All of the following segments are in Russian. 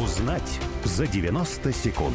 Узнать за 90 секунд.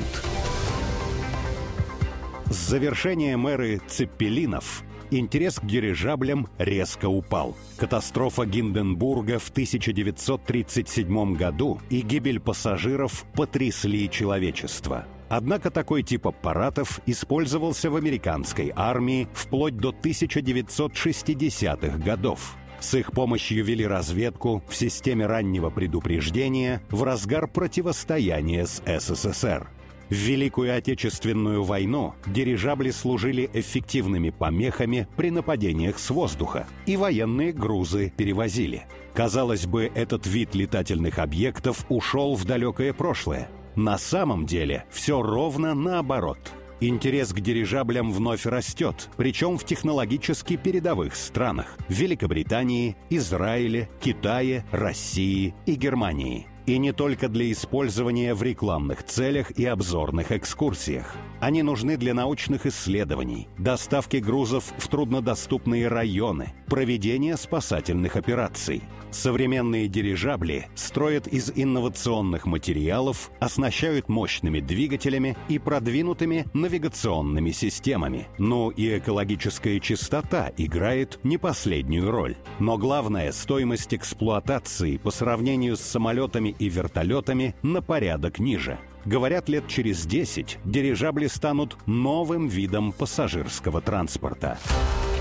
С завершением эры цеппелинов интерес к дирижаблям резко упал. Катастрофа Гинденбурга в 1937 году и гибель пассажиров потрясли человечество. Однако такой тип аппаратов использовался в американской армии вплоть до 1960-х годов. С их помощью вели разведку в системе раннего предупреждения в разгар противостояния с СССР. В Великую Отечественную войну дирижабли служили эффективными помехами при нападениях с воздуха, и военные грузы перевозили. Казалось бы, этот вид летательных объектов ушел в далекое прошлое. На самом деле все ровно наоборот. Интерес к дирижаблям вновь растет, причем в технологически передовых странах – Великобритании, Израиле, Китае, России и Германии. И не только для использования в рекламных целях и обзорных экскурсиях. Они нужны для научных исследований, доставки грузов в труднодоступные районы, проведения спасательных операций. Современные дирижабли строят из инновационных материалов, оснащают мощными двигателями и продвинутыми навигационными системами. Ну и экологическая чистота играет не последнюю роль. Но главное, стоимость эксплуатации по сравнению с самолетами и вертолетами на порядок ниже. Говорят, лет через 10 дирижабли станут новым видом пассажирского транспорта.